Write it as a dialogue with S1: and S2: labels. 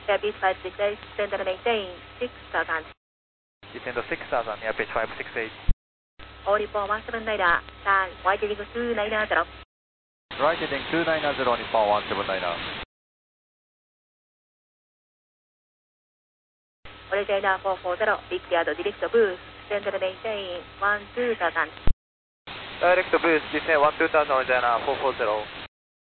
S1: Airbus 568, descend and maintain 6000.
S2: Descend 6000, Airbus 568.
S1: All Nippon 179er, turn right heading 290.
S2: Right heading 290, Nippon 179er.
S1: Originator 440, big cleared direct boost, descend and maintain 12000.
S2: Direct boost, descend 12000, Originator 440.